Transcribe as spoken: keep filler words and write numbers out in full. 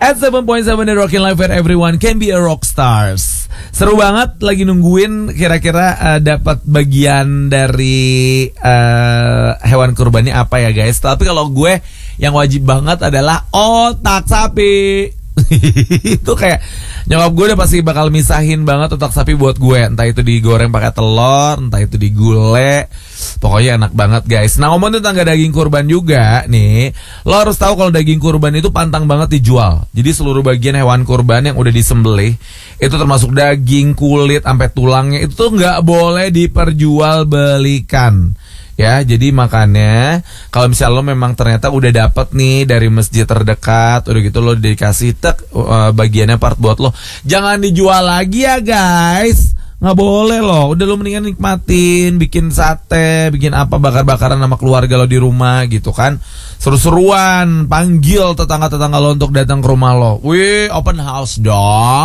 At seven point seven The Rockin' Life where everyone can be a rock stars. Seru banget, lagi nungguin kira-kira uh, dapat bagian dari uh, hewan kurbannya apa ya guys. Tapi kalau gue yang wajib banget adalah otak sapi. Itu kayak nyokap gue udah pasti bakal misahin banget otak sapi buat gue. Entah itu digoreng pakai telur, entah itu digulai. Pokoknya enak banget guys. Nah ngomongin tentang daging kurban juga nih, lo harus tahu kalau daging kurban itu pantang banget dijual. Jadi seluruh bagian hewan kurban yang udah disembelih, itu termasuk daging, kulit, sampai tulangnya, itu tuh nggak boleh diperjualbelikan. Ya, jadi makanya kalau misalnya lo memang ternyata udah dapet nih dari masjid terdekat, udah gitu lo dikasih tek uh, bagiannya part buat lo, jangan dijual lagi ya guys. Nggak boleh loh. Udah lo mendingan nikmatin, bikin sate, bikin apa, bakar-bakaran sama keluarga lo di rumah gitu kan. Seru-seruan, panggil tetangga-tetangga lo untuk datang ke rumah lo. Wih, open house dong.